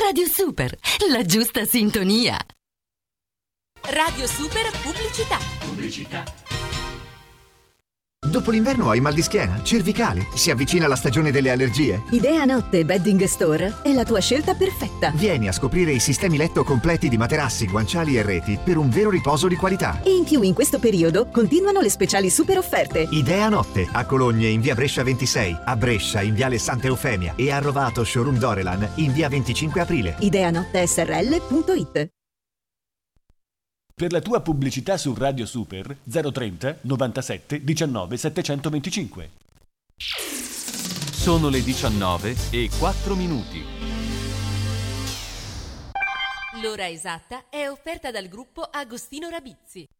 Radio Super, la giusta sintonia. Radio Super Pubblicità. Dopo l'inverno hai mal di schiena, cervicale, si avvicina la stagione delle allergie? Idea Notte Bedding Store è la tua scelta perfetta. Vieni a scoprire i sistemi letto completi di materassi, guanciali e reti per un vero riposo di qualità. E in più in questo periodo continuano le speciali super offerte. Idea Notte, a Cologne in via Brescia 26, a Brescia in viale Santa Eufemia e a Rovato showroom Dorelan in via 25 aprile. Ideanottesrl.it. Per la tua pubblicità su Radio Super 030 97 19 725. Sono le 19:04. L'ora esatta è offerta dal gruppo Agostino Rabizzi.